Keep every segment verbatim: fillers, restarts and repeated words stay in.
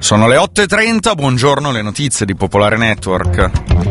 Sono le otto e trenta, buongiorno, le notizie di Popolare Network.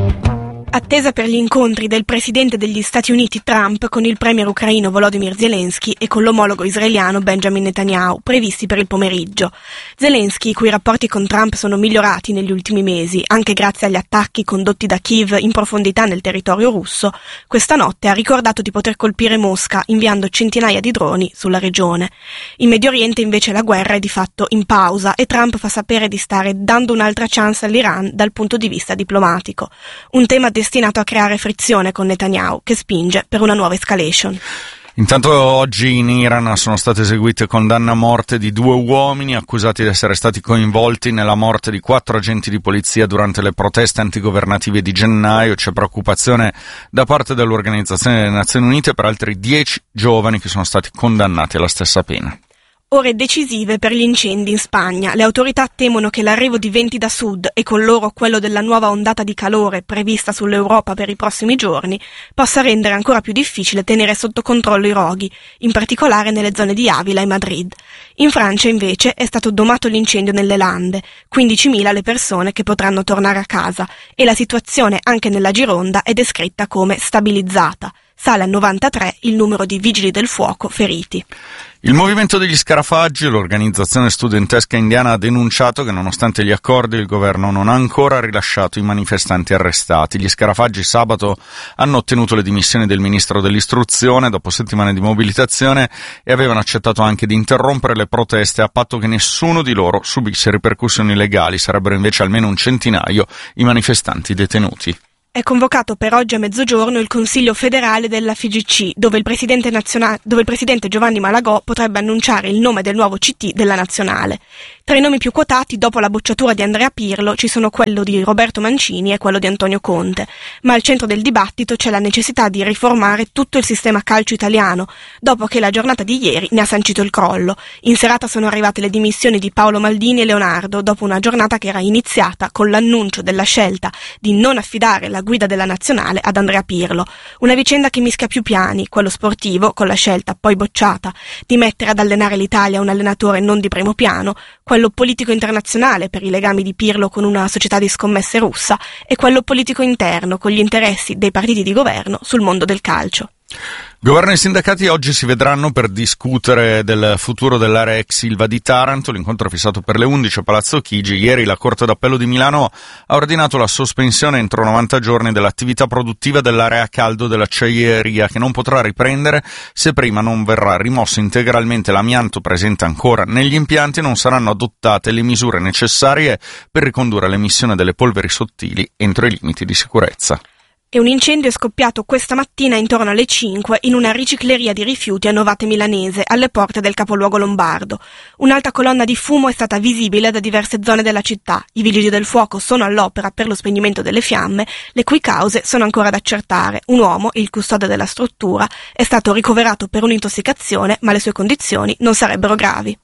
Attesa per gli incontri del presidente degli Stati Uniti Trump con il premier ucraino Volodymyr Zelensky e con l'omologo israeliano Benjamin Netanyahu, previsti per il pomeriggio. Zelensky, i cui rapporti con Trump sono migliorati negli ultimi mesi, anche grazie agli attacchi condotti da Kiev in profondità nel territorio russo, questa notte ha ricordato di poter colpire Mosca inviando centinaia di droni sulla regione. In Medio Oriente invece la guerra è di fatto in pausa e Trump fa sapere di stare dando un'altra chance all'Iran dal punto di vista diplomatico. Un tema destinato a creare frizione con Netanyahu, che spinge per una nuova escalation. Intanto oggi in Iran sono state eseguite condanne a morte di due uomini accusati di essere stati coinvolti nella morte di quattro agenti di polizia durante le proteste antigovernative di gennaio. C'è preoccupazione da parte dell'Organizzazione delle Nazioni Unite per altri dieci giovani che sono stati condannati alla stessa pena. Ore decisive per gli incendi in Spagna. Le autorità temono che l'arrivo di venti da sud e con loro quello della nuova ondata di calore prevista sull'Europa per i prossimi giorni possa rendere ancora più difficile tenere sotto controllo i roghi, in particolare nelle zone di Avila e Madrid. In Francia invece è stato domato l'incendio nelle Lande, quindicimila le persone che potranno tornare a casa e la situazione anche nella Gironda è descritta come stabilizzata. Sale a novantatré il numero di vigili del fuoco feriti. Il movimento degli scarafaggi, l'organizzazione studentesca indiana, ha denunciato che nonostante gli accordi il governo non ha ancora rilasciato i manifestanti arrestati. Gli scarafaggi sabato hanno ottenuto le dimissioni del ministro dell'istruzione dopo settimane di mobilitazione e avevano accettato anche di interrompere le proteste a patto che nessuno di loro subisse ripercussioni legali. Sarebbero invece almeno un centinaio i manifestanti detenuti. È convocato per oggi a mezzogiorno il Consiglio federale della F G C, dove il presidente nazionale, dove il presidente Giovanni Malagò potrebbe annunciare il nome del nuovo C T della nazionale. Tra i nomi più quotati, dopo la bocciatura di Andrea Pirlo, ci sono quello di Roberto Mancini e quello di Antonio Conte. Ma al centro del dibattito c'è la necessità di riformare tutto il sistema calcio italiano, dopo che la giornata di ieri ne ha sancito il crollo. In serata sono arrivate le dimissioni di Paolo Maldini e Leonardo, dopo una giornata che era iniziata con l'annuncio della scelta di non affidare la guida della nazionale ad Andrea Pirlo. Una vicenda che mischia più piani, quello sportivo, con la scelta poi bocciata di mettere ad allenare l'Italia un allenatore non di primo piano, quello politico internazionale per i legami di Pirlo con una società di scommesse russa e quello politico interno con gli interessi dei partiti di governo sul mondo del calcio. Governo e sindacati oggi si vedranno per discutere del futuro dell'area ex Ilva di Taranto. L'incontro è fissato per le undici a Palazzo Chigi. Ieri la Corte d'Appello di Milano ha ordinato la sospensione entro novanta giorni dell'attività produttiva dell'area a caldo dell'acciaieria, che non potrà riprendere se prima non verrà rimosso integralmente l'amianto presente ancora negli impianti e non saranno adottate le misure necessarie per ricondurre l'emissione delle polveri sottili entro i limiti di sicurezza. E un incendio è scoppiato questa mattina intorno alle cinque in una ricicleria di rifiuti a Novate Milanese, alle porte del capoluogo lombardo. Un'alta colonna di fumo è stata visibile da diverse zone della città. I vigili del fuoco sono all'opera per lo spegnimento delle fiamme, le cui cause sono ancora da accertare. Un uomo, il custode della struttura, è stato ricoverato per un'intossicazione, ma le sue condizioni non sarebbero gravi.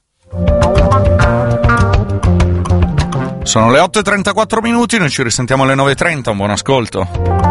Sono le otto e trentaquattro minuti, noi ci risentiamo alle nove e trenta, un buon ascolto.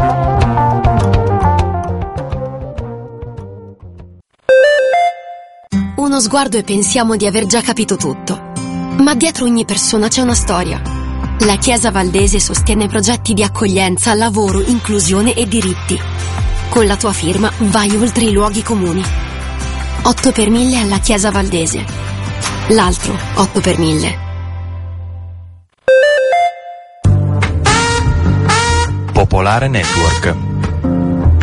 Uno sguardo e pensiamo di aver già capito tutto. Ma dietro ogni persona c'è una storia. La Chiesa Valdese sostiene progetti di accoglienza, lavoro, inclusione e diritti. Con la tua firma vai oltre i luoghi comuni. otto per mille alla Chiesa Valdese. L'altro otto per mille. Popolare Network.